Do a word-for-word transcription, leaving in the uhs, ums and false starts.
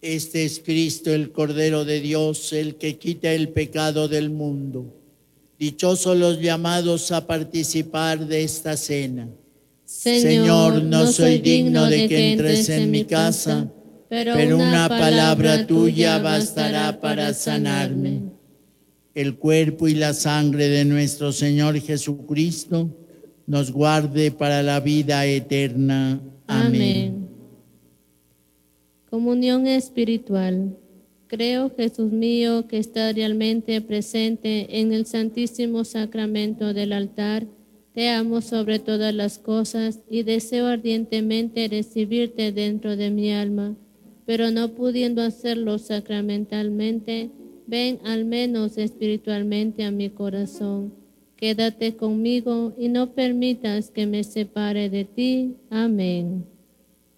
Este es Cristo, el Cordero de Dios, el que quita el pecado del mundo. Dichosos los llamados a participar de esta cena. Señor, no soy digno de que entres en mi casa, pero una palabra tuya bastará para sanarme. El cuerpo y la sangre de nuestro Señor Jesucristo nos guarde para la vida eterna. Amén. Amén. Comunión espiritual. Creo, Jesús mío, que está realmente presente en el Santísimo Sacramento del altar. Te amo sobre todas las cosas y deseo ardientemente recibirte dentro de mi alma, pero no pudiendo hacerlo sacramentalmente, ven al menos espiritualmente a mi corazón. Quédate conmigo y no permitas que me separe de ti. Amén.